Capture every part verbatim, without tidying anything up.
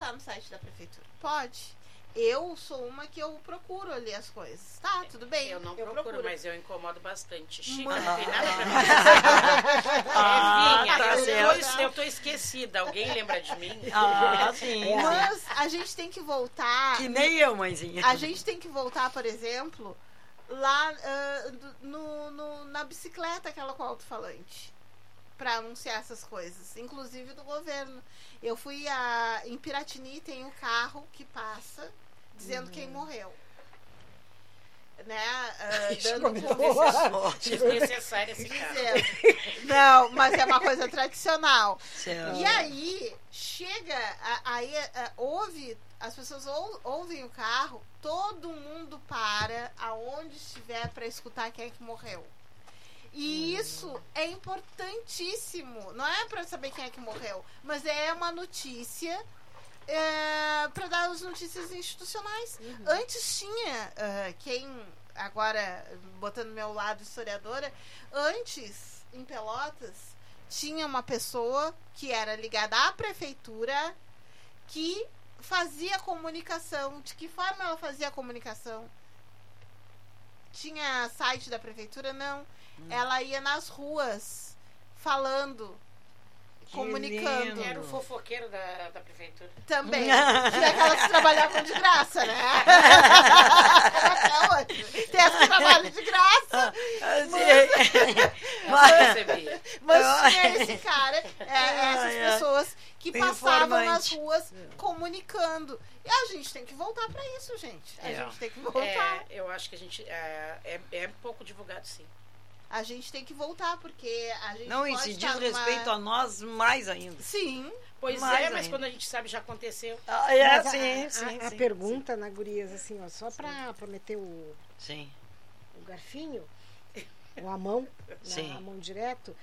botar no site da prefeitura? Pode. Eu sou uma que eu procuro ali as coisas. Tá, tudo bem. Eu não eu procuro, procuro, mas eu incomodo bastante. Chica, Mas... não tem nada pra fazer. Ah, é, tá eu, certo. tô, eu tô esquecida. Alguém lembra de mim? Ah, sim. Mas a gente tem que voltar... Que nem eu, mãezinha. A gente tem que voltar, por exemplo, lá uh, no, no, na bicicleta, aquela com alto-falante, para anunciar essas coisas, inclusive do governo. Eu fui a, em Piratini, tem um carro que passa dizendo uhum. quem morreu. Né? Uh, dando desnecessário esse carro. Não, mas é uma coisa tradicional. Certo. E aí, chega, aí ouve, as pessoas ou, ouvem o carro, todo mundo para aonde estiver para escutar quem é que morreu. E isso é importantíssimo. Não é para saber quem é que morreu, mas é uma notícia é, para dar as notícias institucionais. Uhum. Antes tinha uh, quem, agora botando meu lado historiadora, antes em Pelotas tinha uma pessoa que era ligada à prefeitura que fazia comunicação. De que forma ela fazia a comunicação? Tinha site da prefeitura? Não. Hum. Ela ia nas ruas falando, que comunicando. Lindo. Era o fofoqueiro da, da prefeitura. Também. Tinha aquelas que trabalhavam de graça, né? Até hoje. Tem as que trabalham de graça. Mas, mas, mas tinha esse cara, é, essas pessoas que tem passavam informante. Nas ruas comunicando. E a gente tem que voltar para isso, gente. A é. gente tem que voltar. É, eu acho que a gente é, é, é pouco divulgado, sim. A gente tem que voltar, porque a gente não, pode e se diz numa... respeito a nós, mais ainda. Sim. Pois mais é, mas ainda. quando a gente sabe, já aconteceu. Ah, é, mas sim, a, sim, a, a sim, pergunta, sim. na gurias, assim, ó, só para meter o, sim. o garfinho, ou a mão, sim. Na, a mão direto,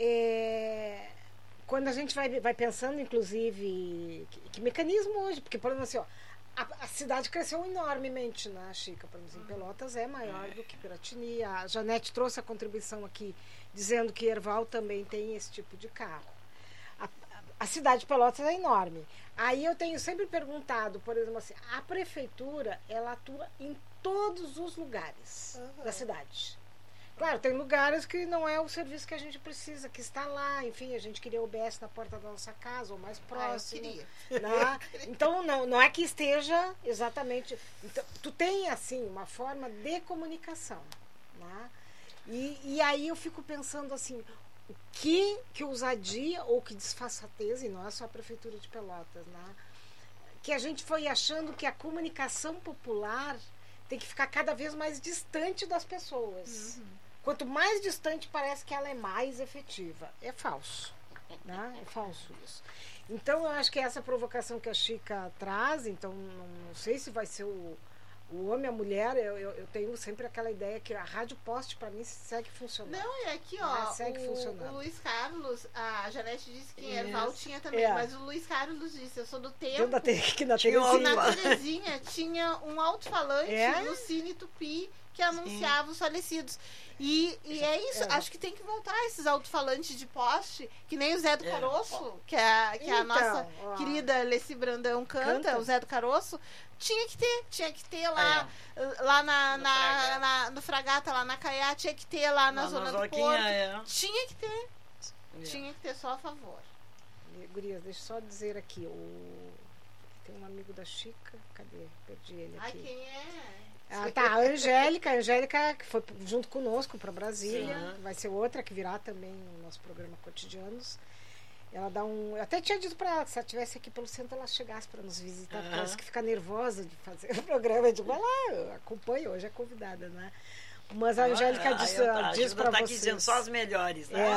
é, quando a gente vai, vai pensando, inclusive, que, que mecanismo hoje, porque, por exemplo, assim, ó, A, a cidade cresceu enormemente, né, Chica? Por exemplo, em Pelotas é maior do que Piratini. A Janete trouxe a contribuição aqui, dizendo que Erval também tem esse tipo de carro. A, a cidade de Pelotas é enorme. Aí eu tenho sempre perguntado, por exemplo, assim, a prefeitura, ela atua em todos os lugares uhum. da cidade. Claro, tem lugares que não é o serviço que a gente precisa, que está lá, enfim, a gente queria o U B S na porta da nossa casa, ou mais próximo. Ah, né? Então, não, não é que esteja exatamente... Então, tu tem, assim, uma forma de comunicação, né? E, e aí eu fico pensando, assim, o que, que ousadia ou que desfaçatez, e não é só a Prefeitura de Pelotas, né? Que a gente foi achando que a comunicação popular tem que ficar cada vez mais distante das pessoas. Uhum. Quanto mais distante, parece que ela é mais efetiva. É falso. Né? É falso isso. Então, eu acho que essa provocação que a Chica traz, então, não, não sei se vai ser o, o homem, a mulher, eu, eu, eu tenho sempre aquela ideia que a Rádio Poste, para mim, segue funcionando. Não, é aqui, ó, segue o, funcionando. o Luiz Carlos, a Janete disse que em Erval tinha também, é. mas o Luiz Carlos disse, eu sou do tempo da te, que na, que na Terezinha tinha um alto-falante é? no Cine Tupi que anunciava Sim. os falecidos. E, e é isso, é. acho que tem que voltar esses alto-falantes de poste, que nem o Zé do Caroço, é. que, é, que então, a nossa ó. querida Leci Brandão canta, canta, o Zé do Caroço, tinha que ter, tinha que ter lá, é. lá na, no, na, Fragata. Na, no Fragata, lá na Caiá, tinha que ter lá na Não, Zona do Porto, é. tinha que ter, é. tinha que ter só a favor. Gurias, deixa eu só dizer aqui, o... tem um amigo da Chica, cadê? Perdi ele aqui. Ai, quem é? Ah, tá, a Angélica, a Angélica que foi junto conosco para Brasília, Sim. vai ser outra que virá também no nosso programa Cotidianos. Ela dá um. Eu até tinha dito para ela que se ela estivesse aqui pelo centro, ela chegasse para nos visitar, uhum. parece que fica nervosa de fazer o programa. Eu digo, vai lá, eu acompanho, hoje é convidada, né? Mas a Angélica ah, diz, eu, diz para tá vocês. Aqui dizendo só as melhores, né?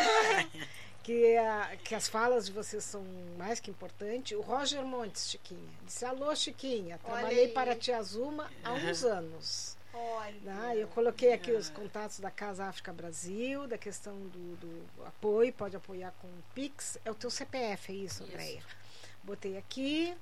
É, que, a, que as falas de vocês são mais que importantes. O Roger Montes, Chiquinha, disse, alô, Chiquinha, trabalhei para a Tia Zuma há uns anos. Olha. Né? Eu coloquei aqui os contatos da Casa África Brasil, da questão do, do apoio, pode apoiar com o Pix. É o teu C P F, é isso, Andréia? Botei aqui.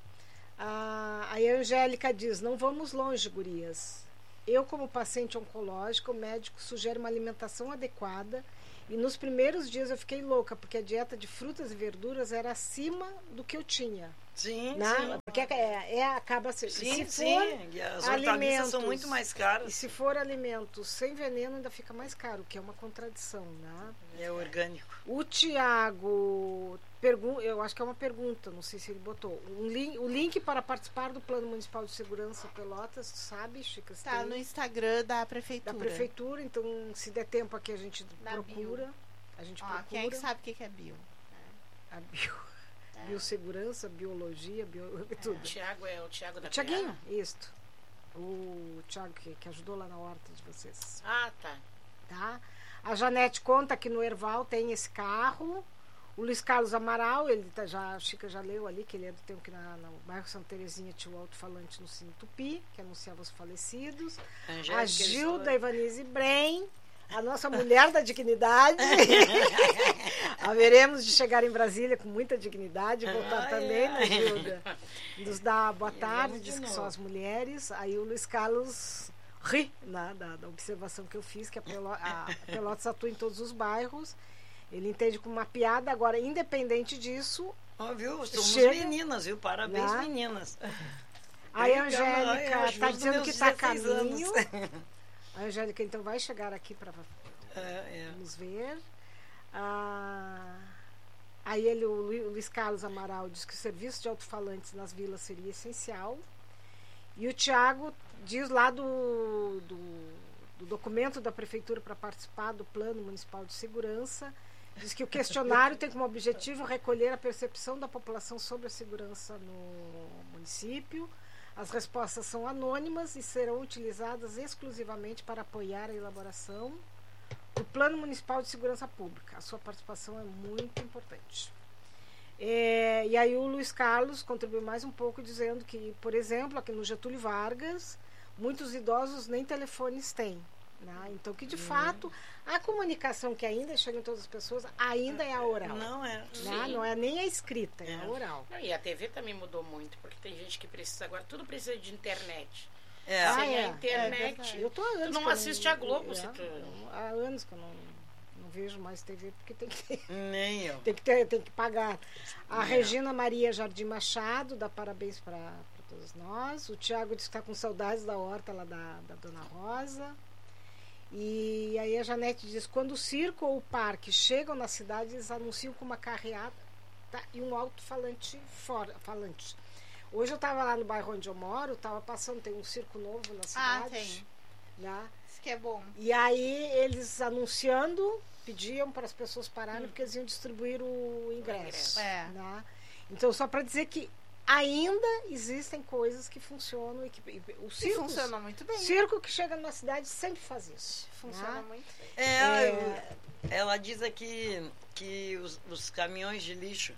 Ah, a Angélica diz, não vamos longe, gurias. Eu, como paciente oncológica, o médico sugere uma alimentação adequada. E nos primeiros dias eu fiquei louca, porque a dieta de frutas e verduras era acima do que eu tinha. Sim, né? sim. Porque é, é, acaba se, Sim, se sim. for E as hortaliças alimentos, são muito mais e caras. se for alimentos sem veneno ainda fica mais caro, que é uma contradição, né? É orgânico. O Tiago pergun- eu acho que é uma pergunta, não sei se ele botou um link, o link para participar do Plano Municipal de Segurança Pelotas, sabe, Chica? Se Tá tem, no Instagram da da prefeitura. prefeitura, então se der tempo aqui a gente Da procura, a gente Ó, procura quem é que sabe o que que é bio? a bio, É. biossegurança, biologia, bio, tudo. O Tiago é o Tiago da Tiaguinho, Terra? isto. O Tiago que, que ajudou lá na horta de vocês. Ah, tá. Tá? A Janete conta que no Erval tem esse carro. O Luiz Carlos Amaral, ele tá já, a Chica já leu ali, que ele é do tempo que na, no bairro Santa Terezinha tinha o alto-falante no Cine Tupi, que anunciava os falecidos. Angélica a Gilda Estoura. Ivanise Brem, a nossa mulher da dignidade. Haveremos de chegar em Brasília com muita dignidade e voltar Ah, também, é. né, Gilda? Nos dá boa E tarde, vamos de diz que novo. são as mulheres. Aí o Luiz Carlos ri, né, da, da observação que eu fiz, que a, Pelo, a Pelotas atua em todos os bairros. Ele entende como uma piada. Agora, independente disso, Ó, viu? Somos Chega. meninas, viu? Parabéns, Né? meninas. a Bem, Angélica eu está ajudo dizendo meus que está a dezesseis caminho. anos. A Angélica, então, vai chegar aqui para É, é. Vamos ver. Ah, aí ele, o Lu- o Luiz Carlos Amaral diz que o serviço de alto-falantes nas vilas seria essencial. E o Tiago diz lá do, do, do documento da prefeitura para participar do Plano Municipal de Segurança, diz que o questionário tem como objetivo recolher a percepção da população sobre a segurança no município. As respostas são anônimas e serão utilizadas exclusivamente para apoiar a elaboração do Plano Municipal de Segurança Pública. A sua participação é muito importante. É, e aí o Luiz Carlos contribuiu mais um pouco dizendo que, por exemplo, aqui no Getúlio Vargas, muitos idosos nem telefones têm. Né? Então que de fato a comunicação que ainda chega em todas as pessoas ainda é a oral. Não é. Né? Sim. Não é nem a escrita, é a É. oral. Não, e a T V também mudou muito, porque tem gente que precisa agora, tudo precisa de internet. É. Ah, Sem é. a internet. É verdade. Eu tô há anos Tu não que eu assiste a Globo, é, se tu- Há anos que eu não, não vejo mais T V porque tem que ter. Nem eu. Tem que, ter, tem que pagar. A Não. Regina Maria Jardim Machado dá parabéns para todos nós. O Tiago diz que está com saudades da horta lá da, da Dona Rosa. E aí a Janete diz: quando o circo ou o parque chegam na cidade, eles anunciam com uma carreata e um alto-falante fora, falante. Hoje eu estava lá no bairro onde eu moro, estava passando, tem um circo novo na cidade. Ah, tem. Né? Isso que é bom. E aí eles anunciando, pediam para as pessoas pararem porque eles iam distribuir o ingresso. ingresso. É. Né? Então, só para dizer que ainda existem coisas que funcionam e que e o E circo, funciona muito bem. circo que chega numa cidade sempre faz isso. Funciona né? muito bem. É, É. eu- ela diz aqui que os, os caminhões de lixo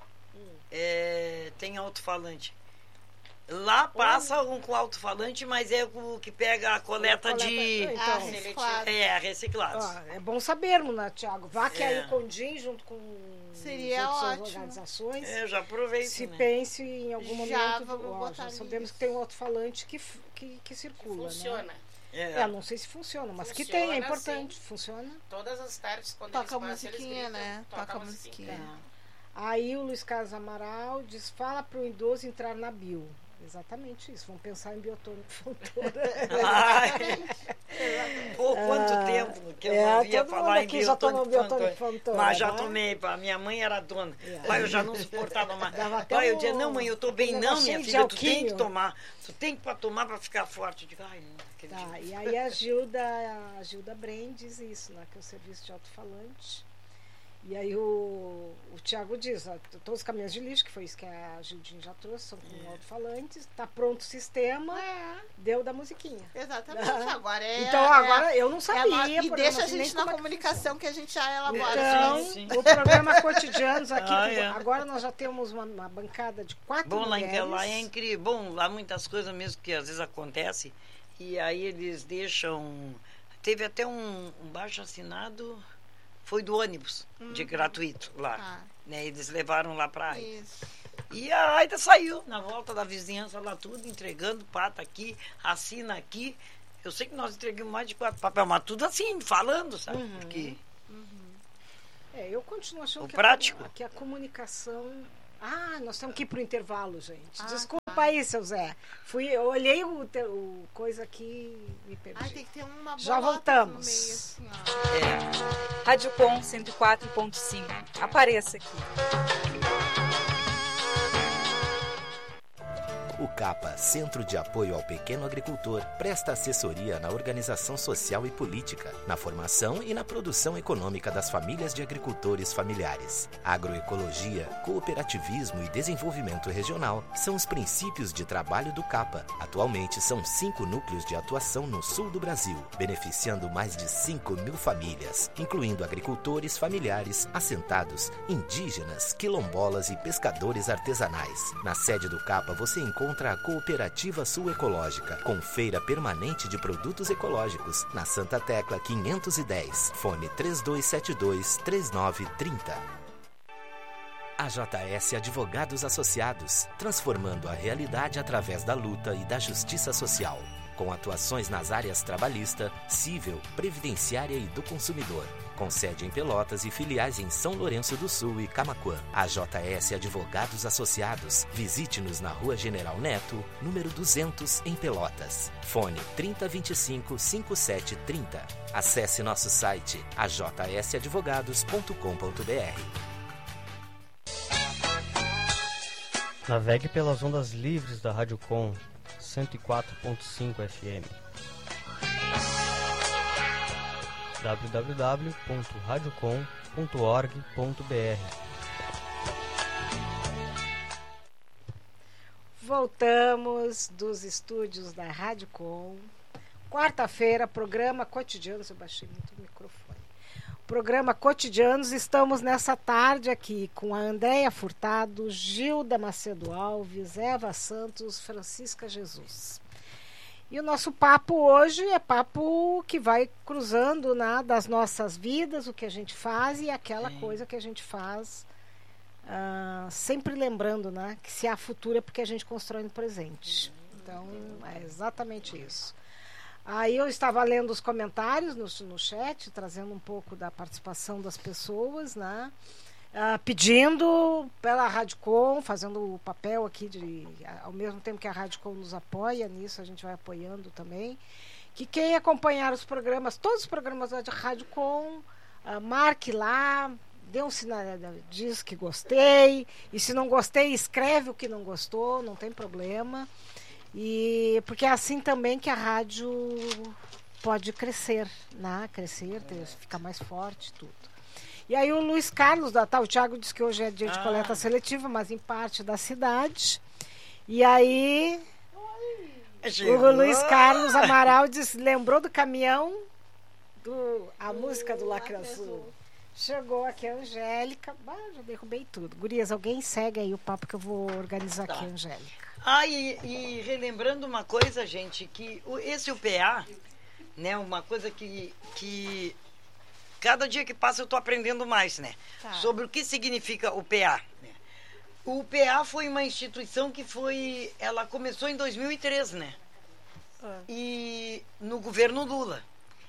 é, tem alto-falante. Lá passa um com alto-falante, mas é o que pega a coleta Coleta- de. Então, ah, seletivo. reciclado. É, reciclados. Ó, é bom sabermos, né, Tiago? Vá que É. aí Condim, junto com Seria as outras ótimo. organizações, É, eu já aproveito. se né? pense em algum Já momento. vamos ó, botar já nisso. sabemos que tem um alto-falante que, f- que, que circula. Né? Funciona. É. É, não sei se funciona, mas que Funciona, tem, é importante. Funciona. Todas as tardes, quando Toca eles passam, eles musiquinha, gritam, né? toca Toca a musiquinha. musiquinha. Aí o Luiz Carlos Amaral diz: fala para o idoso entrar na bio. Exatamente isso. Vamos pensar em biotônico Fontoura. Ai, Pô, quanto tempo que eu é, não via todo mundo falar em aqui já tomou biotônico biotônico Fontoura. Fontoura, Mas já né? tomei, pá. Minha mãe era dona. É. Pai, eu já não suportava mais. Dava até Pai, eu um- dizia, não, mãe, eu tô bem. um Não, negocinho minha de filha, tu tem que alquinho. tomar. Tu tem que pra tomar pra ficar forte. Eu digo, ai, não acredito. Tá, e aí a Gilda, a Gilda Brem diz isso, né? Que é o serviço de alto-falante. E aí o, o Tiago diz: ó, todos os caminhões de lixo, que foi isso que a Gildinha já trouxe, são com É. alto-falantes, tá pronto o sistema, É, deu da musiquinha. exatamente. Agora é. Então é- agora eu não sabia. ela- e porque eu deixa não a sei nem gente na como é que comunicação que a gente já elabora. Então, Sim, sim. o programa Cotidianos aqui, Ah, que é. agora nós já temos uma, uma bancada de quatro Bom, lá, em, mulheres. lá é incrível. Bom, lá muitas coisas mesmo que às vezes acontecem. E aí eles deixam. Teve até um, um baixo assinado, foi do ônibus, de gratuito lá. Ah, Né? Eles levaram lá pra Aida. isso. E a Aida saiu na volta da vizinhança lá tudo, entregando pata aqui, assina aqui. Eu sei que nós entregamos mais de quatro papel, mas tudo assim, falando, sabe? Uhum. Porque É, eu continuo achando O que, prático. A, que a comunicação Ah, nós temos que ir pro intervalo, gente. Ah, Desculpa tá. aí, seu Zé. Fui, eu olhei o, te- o coisa aqui e me perdi. Ai, tem que ter uma Já bolota voltamos. no meio, assim, ó. É. Rádio Com cento e quatro ponto cinco. Apareça aqui. O CAPA, Centro de Apoio ao Pequeno Agricultor, presta assessoria na organização social e política, na formação e na produção econômica das famílias de agricultores familiares. Agroecologia, cooperativismo e desenvolvimento regional são os princípios de trabalho do CAPA. Atualmente são cinco núcleos de atuação no sul do Brasil, beneficiando mais de cinco mil famílias, incluindo agricultores familiares, assentados, indígenas, quilombolas e pescadores artesanais. Na sede do CAPA você encontra a Cooperativa Sul Ecológica, com feira permanente de produtos ecológicos, na Santa Tecla quinhentos e dez, fone três dois sete dois, três nove três zero. A J S Advogados Associados, transformando a realidade através da luta e da justiça social, com atuações nas áreas trabalhista, civil, previdenciária e do consumidor. Com sede em Pelotas e filiais em São Lourenço do Sul e Camaquã. A J S Advogados Associados. Visite-nos na Rua General Neto, número duzentos, em Pelotas. Fone trinta, vinte e cinco, cinquenta e sete, trinta. Acesse nosso site a j s advogados ponto com ponto b r. Navegue pelas ondas livres da Rádio Com cento e quatro ponto cinco F M. w w w ponto radio com ponto org ponto b r. Voltamos dos estúdios da Rádio Com. Quarta-feira, programa Cotidianos. Eu baixei muito o microfone. Programa Cotidianos. Estamos nessa tarde aqui com a Andréia Furtado, Gilda Macedo Alves, Eva Santos, Francisca Jesus. E o nosso papo hoje é papo que vai cruzando, né, das nossas vidas, o que a gente faz e aquela Sim. coisa que a gente faz, uh, sempre lembrando, né, que se há futuro é porque a gente constrói no presente. Então, é exatamente isso. Aí eu estava lendo os comentários no, no chat, trazendo um pouco da participação das pessoas, né? Uh, pedindo pela Rádio Com, fazendo o papel aqui de, ao mesmo tempo que a Rádio Com nos apoia nisso, a gente vai apoiando também, que quem acompanhar os programas, todos os programas da Rádio Com, uh, marque lá, dê um sinal, diz que gostei, e se não gostei, escreve o que não gostou, não tem problema. E porque é assim também que a rádio pode crescer, né? Crescer, ter, ficar mais forte, tudo. E aí o Luiz Carlos da tal, o Thiago disse que hoje é dia de ah. coleta seletiva, mas em parte da cidade. E aí Chegou. O Luiz Carlos Amaral disse, lembrou do caminhão, do, a do música do Lacre Azul. Chegou aqui a Angélica. Bah, já derrubei tudo. Gurias, alguém segue aí o papo que eu vou organizar tá. aqui, Angélica. Ah, e, e relembrando uma coisa, gente, que o, esse U P A, né, uma coisa que, que cada dia que passa eu estou aprendendo mais, né? Tá. Sobre o que significa o U P A. Né? O U P A foi uma instituição que foi, ela começou em dois mil e três, né? Ah. E no governo Lula.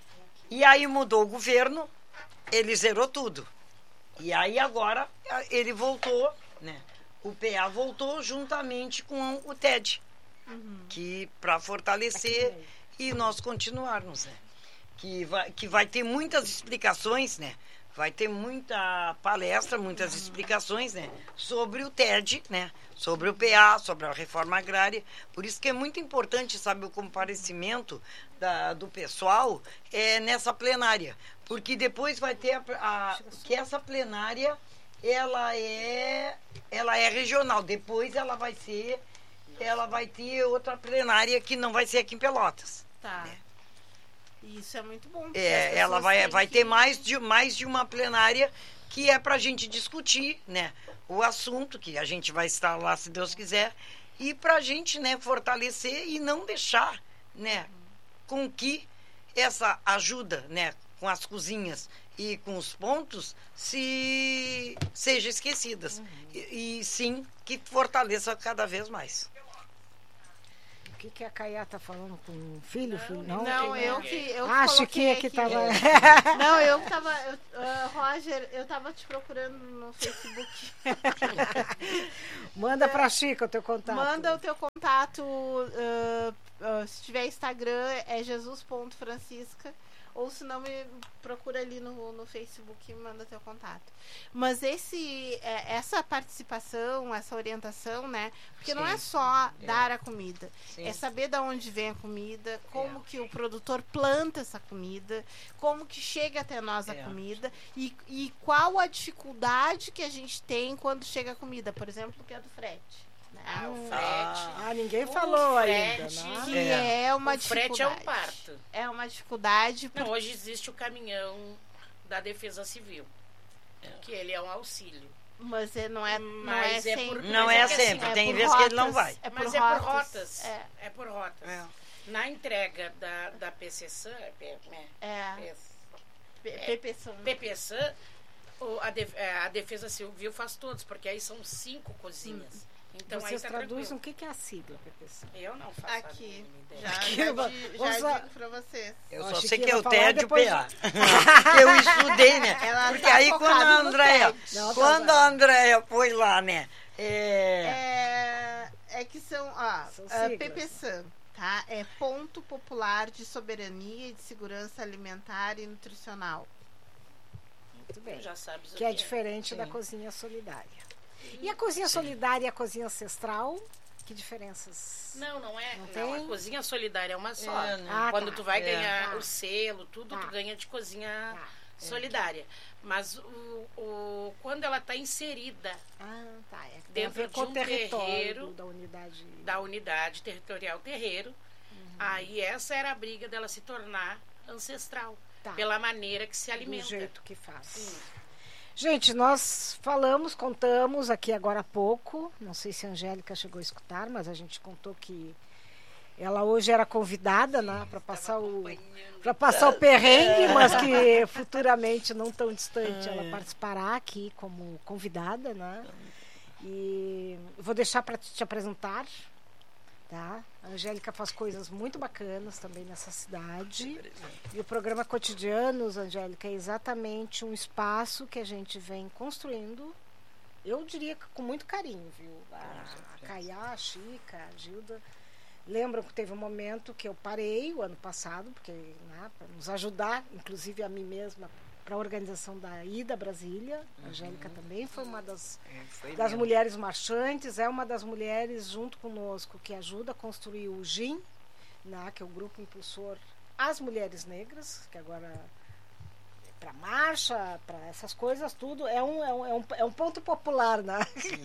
E aí mudou o governo, ele zerou tudo. E aí agora ele voltou, né? O P A voltou juntamente com o T E D, uhum. que para fortalecer e nós continuarmos, né? Que vai, que vai ter muitas explicações, né? Vai ter muita palestra, muitas uhum. explicações, né? Sobre o T E D, né? Sobre o P A, sobre a reforma agrária. Por isso que é muito importante, sabe, o comparecimento da, do pessoal é, nessa plenária. Porque depois vai ter a, a, que essa plenária ela é ela é regional, depois ela vai ser ela vai ter outra plenária que não vai ser aqui em Pelotas. Tá. Né? Isso é muito bom. É, ela vai vai que... ter mais de mais de uma plenária que é pra gente discutir, né, o assunto, que a gente vai estar lá se Deus quiser, e pra gente, né, fortalecer e não deixar, né, com que essa ajuda, né, com as cozinhas e com os pontos se seja esquecidas. Uhum. E, e sim que fortaleça cada vez mais. que, que a Caiá tá falando com o filho? Não, filho? Não, Não, quem é? eu que. Eu Ah, a coloquei Chiquinha que aqui. tava. Não, eu que tava. eu- ah, Roger, eu tava te procurando no Facebook. Manda pra Chica o teu contato. Manda o teu contato. ah, ah, se tiver Instagram, é jesus.francisca. Ou se não, me procura ali no, no Facebook e manda teu contato. Mas esse, é, essa participação, essa orientação, né? Porque não Sim. é só É. dar a comida. Sim. É saber de onde vem a comida, como É. que o produtor planta essa comida, como que chega até nós a É. comida e, e qual a dificuldade que a gente tem quando chega a comida. Por exemplo, que é do frete. Né? Ah, o Hum. frete. Ah, ninguém O falou ainda, frete. né? Que É. é uma O frete dificuldade. é um parto. É uma dificuldade. Não, hoje existe o caminhão da Defesa Civil, que ele é um auxílio. Mas é- não é, não Mas é é sempre. por- Não Mas é é que assim, sempre, é tem por vezes que ele não rotas, vai. É por Mas é rotas. por rotas. É, É por rotas. É. Na entrega da, da P C S A, é, P- é, é. P- P- PPção. P P S A, o- a, def- é, a Defesa Civil faz todos, porque aí são cinco cozinhas. Então Vocês aí tá traduzem tranquilo. o que que é a sigla, P P C? Eu não faço a Aqui. mínima ideia. Já, Aqui, já, vamos di- lá. já digo pra vocês. Eu Ó, só a sei Chiquinha que é vai o falar T E D e o depois P A. Que eu estudei, né? Ela Porque tá aí focada quando a no Andréia, T E D. Não, tá quando bom. a Andréia foi lá, né? É, É, é que são, ó, São a siglas. PPSAM, tá? É Ponto Popular de Soberania e de Segurança Alimentar e Nutricional. Muito bem. Já sabes o Que é diferente Sim. da cozinha solidária. E a cozinha solidária e a cozinha ancestral? Que diferenças? Não, não é. Não Não, tem? a cozinha solidária é uma só. É, né? Ah, Quando tá. tu vai É. ganhar Tá. o selo, tudo, Tá. tu ganha de cozinha Tá. solidária. Mas o, o- quando ela está inserida Ah, tá. É que tem a Dentro ver de com o um território terreiro do- da unidade. da unidade territorial terreiro, aí essa era a briga dela se tornar ancestral. Tá. Pela maneira que se Do alimenta. jeito que faz. Gente, nós falamos, contamos aqui agora há pouco. Não sei se a Angélica chegou a escutar, mas a gente contou que ela hoje era convidada, né, para passar o para passar o perrengue, mas que futuramente, não tão distante, ela participará aqui como convidada, né? E eu vou deixar para te apresentar, tá? A Angélica faz coisas muito bacanas também nessa cidade. E o programa Cotidianos, Angélica, é exatamente um espaço que a gente vem construindo. Eu diria que com muito carinho, viu? A, a Caiá, a Chica, a Gilda. Lembram que teve um momento que eu parei o ano passado, porque, né, para nos ajudar, inclusive a mim mesma, para a organização da ida a Brasília. A Angélica também foi uma das, É, foi das mesmo. mulheres marchantes, é uma das mulheres junto conosco que ajuda a construir o G I M, né, que é o grupo impulsor às mulheres negras, que agora para marcha, para essas coisas, tudo é um, é um, é um, é um ponto popular, né?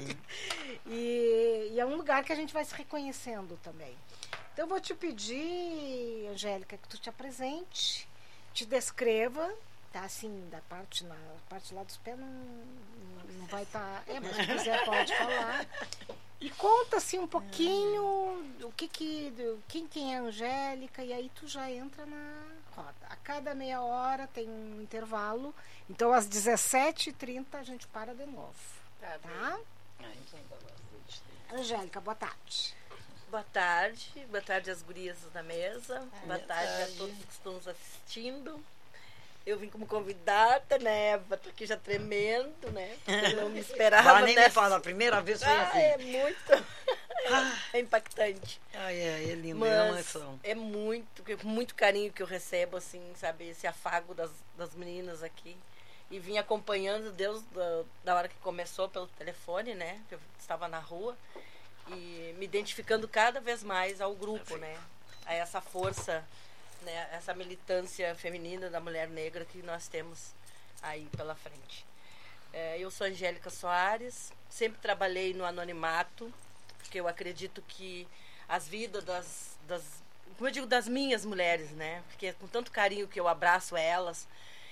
e, e é um lugar que a gente vai se reconhecendo também. Então eu vou te pedir, Angélica, que tu te apresente, te descreva, tá? Assim, da parte, na parte lá dos pés não, não, não vai estar. Tá, é, mas se quiser pode falar. E conta assim um pouquinho o que que, do, quem, quem é a Angélica, e aí tu já entra na roda. A cada meia hora tem um intervalo, então às dezessete e trinta a gente para de novo, Tá bem. tá? Ah, então tá bom. Angélica, boa tarde. Boa tarde, boa tarde às gurias da mesa, boa tarde a tarde. todos que estão nos assistindo. Eu vim como convidada, né? Tô aqui já tremendo, né? Eu não me esperava. Ah, nem me nessa- fala, a primeira vez foi Ah, assim. é muito. É impactante. Ai, é, é lindo, é uma Mas emoção. é muito, com muito carinho que eu recebo, assim, sabe? Esse afago das, das meninas aqui. E vim acompanhando Deus da, da hora que começou pelo telefone, né? Que eu estava na rua. E me identificando cada vez mais ao grupo, né? A essa força, né? Essa militância feminina da mulher negra que nós temos aí pela frente. É, eu sou Angélica Soares, sempre trabalhei no anonimato, porque eu acredito que as vidas das, das, como eu digo, das minhas mulheres, né? Porque é com tanto carinho que eu abraço elas,